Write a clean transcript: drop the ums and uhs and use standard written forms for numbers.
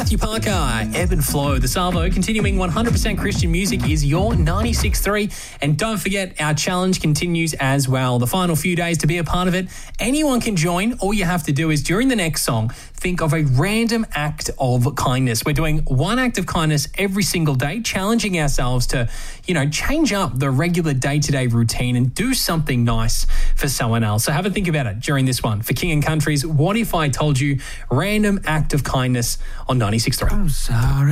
Matthew Parker, Ebb and Flow, The Salvo, continuing 100% Christian music is your 96.3. And don't forget, our challenge continues as well. The final few days to be a part of it. Anyone can join. All you have to do is, during the next song, think of a random act of kindness. We're doing one act of kindness every single day, challenging ourselves to, change up the regular day-to-day routine and do something nice for someone else. So have a think about it during this one. For King and Country's What If I Told You, random act of kindness on 96.3. I'm sorry.